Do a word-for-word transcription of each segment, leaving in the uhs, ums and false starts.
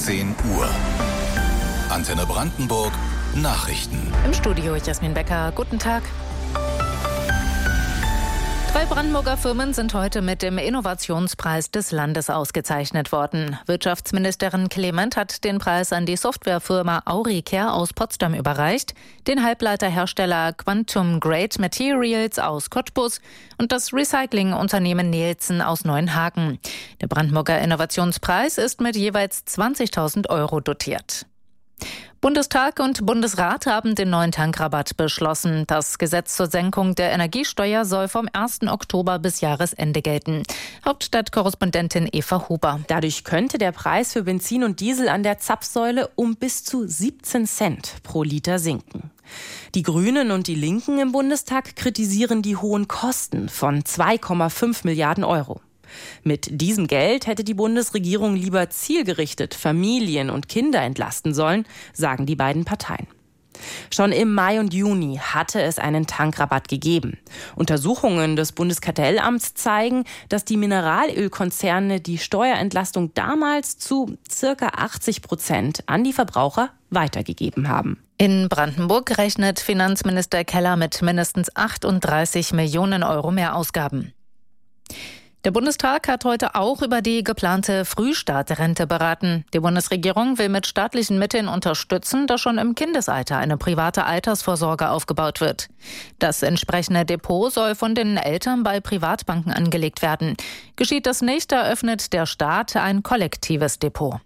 zehn Uhr. Antenne Brandenburg Nachrichten. Im Studio Jasmin Becker. Guten Tag. Drei Brandenburger Firmen sind heute mit dem Innovationspreis des Landes ausgezeichnet worden. Wirtschaftsministerin Clement hat den Preis an die Softwarefirma Auricare aus Potsdam überreicht, den Halbleiterhersteller Quantum Grade Materials aus Cottbus und das Recyclingunternehmen Nielsen aus Neuenhagen. Der Brandenburger Innovationspreis ist mit jeweils zwanzigtausend Euro dotiert. Bundestag und Bundesrat haben den neuen Tankrabatt beschlossen. Das Gesetz zur Senkung der Energiesteuer soll vom ersten Oktober bis Jahresende gelten. Hauptstadtkorrespondentin Eva Huber. Dadurch könnte der Preis für Benzin und Diesel an der Zapfsäule um bis zu siebzehn Cent pro Liter sinken. Die Grünen und die Linken im Bundestag kritisieren die hohen Kosten von zwei Komma fünf Milliarden Euro. Mit diesem Geld hätte die Bundesregierung lieber zielgerichtet Familien und Kinder entlasten sollen, sagen die beiden Parteien. Schon im Mai und Juni hatte es einen Tankrabatt gegeben. Untersuchungen des Bundeskartellamts zeigen, dass die Mineralölkonzerne die Steuerentlastung damals zu circa achtzig Prozent an die Verbraucher weitergegeben haben. In Brandenburg rechnet Finanzminister Keller mit mindestens achtunddreißig Millionen Euro mehr Ausgaben. Der Bundestag hat heute auch über die geplante Frühstartrente beraten. Die Bundesregierung will mit staatlichen Mitteln unterstützen, dass schon im Kindesalter eine private Altersvorsorge aufgebaut wird. Das entsprechende Depot soll von den Eltern bei Privatbanken angelegt werden. Geschieht das nicht, eröffnet der Staat ein kollektives Depot.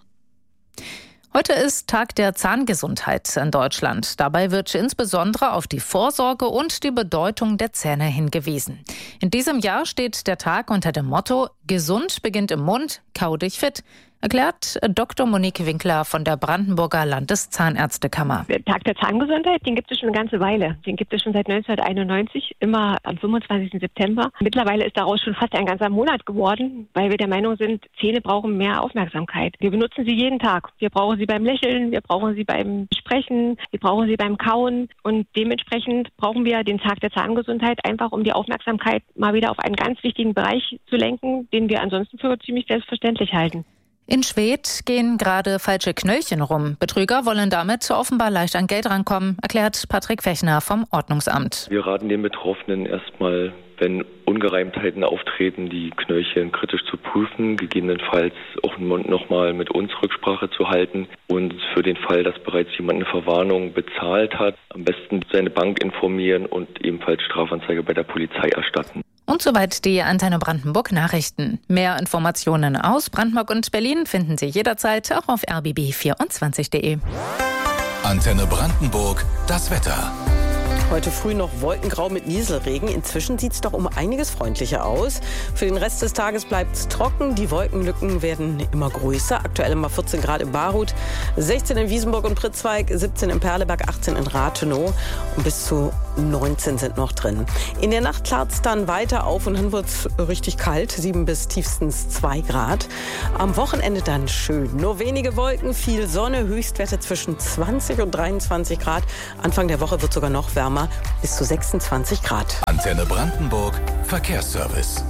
Heute ist Tag der Zahngesundheit in Deutschland. Dabei wird insbesondere auf die Vorsorge und die Bedeutung der Zähne hingewiesen. In diesem Jahr steht der Tag unter dem Motto „Gesund beginnt im Mund, kau dich fit", erklärt Doktor Monique Winkler von der Brandenburger Landeszahnärztekammer. Der Tag der Zahngesundheit, den gibt es schon eine ganze Weile. Den gibt es schon seit neunzehnhunderteinundneunzig, immer am fünfundzwanzigsten September. Mittlerweile ist daraus schon fast ein ganzer Monat geworden, weil wir der Meinung sind, Zähne brauchen mehr Aufmerksamkeit. Wir benutzen sie jeden Tag. Wir brauchen sie beim Lächeln, wir brauchen sie beim Sprechen, wir brauchen sie beim Kauen. Und dementsprechend brauchen wir den Tag der Zahngesundheit einfach, um die Aufmerksamkeit mal wieder auf einen ganz wichtigen Bereich zu lenken, den wir ansonsten für ziemlich selbstverständlich halten. In Schwedt gehen gerade falsche Knöllchen rum. Betrüger wollen damit offenbar leicht an Geld rankommen, erklärt Patrick Fechner vom Ordnungsamt. Wir raten den Betroffenen erstmal, wenn Ungereimtheiten auftreten, die Knöllchen kritisch zu prüfen, gegebenenfalls auch nochmal mit uns Rücksprache zu halten und für den Fall, dass bereits jemand eine Verwarnung bezahlt hat, am besten seine Bank informieren und ebenfalls Strafanzeige bei der Polizei erstatten. Und soweit die Antenne Brandenburg Nachrichten. Mehr Informationen aus Brandenburg und Berlin finden Sie jederzeit auch auf r b b vierundzwanzig punkt de. Antenne Brandenburg, das Wetter. Heute früh noch wolkengrau mit Nieselregen. Inzwischen sieht es doch um einiges freundlicher aus. Für den Rest des Tages bleibt es trocken. Die Wolkenlücken werden immer größer. Aktuell immer vierzehn Grad in Barut, sechzehn in Wiesenburg und Pritzweig, siebzehn in Perleberg, achtzehn in Rathenow und bis zu neunzehn sind noch drin. In der Nacht klart es dann weiter auf und dann wird es richtig kalt, sieben bis tiefstens zwei Grad. Am Wochenende dann schön. Nur wenige Wolken, viel Sonne, Höchstwerte zwischen zwanzig und dreiundzwanzig Grad. Anfang der Woche wird sogar noch wärmer, bis zu sechsundzwanzig Grad. Antenne Brandenburg Verkehrsservice.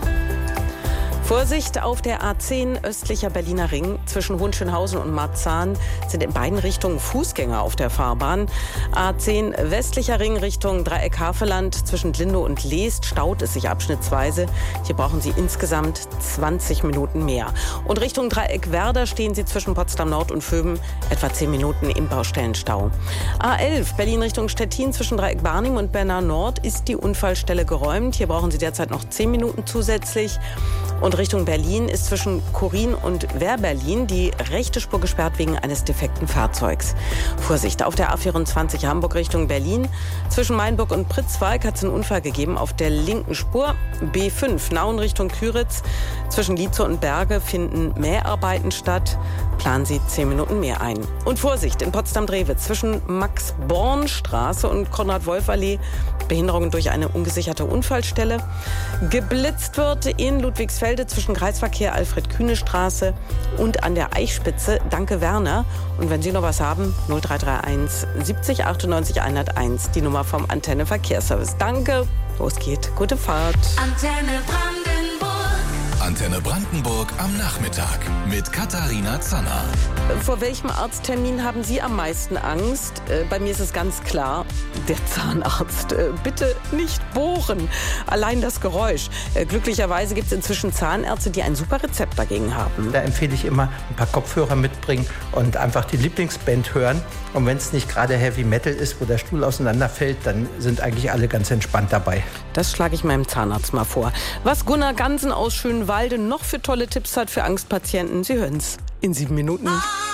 Vorsicht auf der A zehn östlicher Berliner Ring. Zwischen Hohenschönhausen und Marzahn sind in beiden Richtungen Fußgänger auf der Fahrbahn. A zehn westlicher Ring Richtung Dreieck Havelland. Zwischen Lindow und Leest staut es sich abschnittsweise. Hier brauchen Sie insgesamt zwanzig Minuten mehr. Und Richtung Dreieck Werder stehen Sie zwischen Potsdam Nord und Vöben etwa zehn Minuten im Baustellenstau. A elf Berlin Richtung Stettin zwischen Dreieck Barnim und Bernau Nord ist die Unfallstelle geräumt. Hier brauchen Sie derzeit noch zehn Minuten zusätzlich. Und Richtung Berlin ist zwischen Chorin und Wehr-Berlin die rechte Spur gesperrt wegen eines defekten Fahrzeugs. Vorsicht, auf der A vierundzwanzig Hamburg Richtung Berlin. Zwischen Mainburg und Pritzweig hat es einen Unfall gegeben auf der linken Spur. B fünf Nauen Richtung Küritz. Zwischen Lietzow und Berge finden Mäharbeiten statt. Planen Sie zehn Minuten mehr ein. Und Vorsicht, in Potsdam-Drewe zwischen Max-Born-Straße und Konrad-Wolf-Allee Behinderungen durch eine ungesicherte Unfallstelle. Geblitzt wird in Ludwigsfelde zwischen Kreisverkehr Alfred-Kühne-Straße und an der Eichspitze. Danke, Werner. Und wenn Sie noch was haben, null drei drei eins siebzig achtundneunzig hunderteins, die Nummer vom Antenne Verkehrsservice. Danke. Los geht. Gute Fahrt. Antenne Brandenburg. Antenne Brandenburg am Nachmittag mit Katharina Zanner. Vor welchem Arzttermin haben Sie am meisten Angst? Äh, bei mir ist es ganz klar, der Zahnarzt. Äh, bitte nicht bohren. Allein das Geräusch. Äh, glücklicherweise gibt es inzwischen Zahnärzte, die ein super Rezept dagegen haben. Da empfehle ich immer, ein paar Kopfhörer mitbringen und einfach die Lieblingsband hören. Und wenn es nicht gerade Heavy Metal ist, wo der Stuhl auseinanderfällt, dann sind eigentlich alle ganz entspannt dabei. Das schlage ich meinem Zahnarzt mal vor. Was Gunnar Gansen aus Schönwalde noch für tolle Tipps hat für Angstpatienten, Sie hören es in sieben Minuten.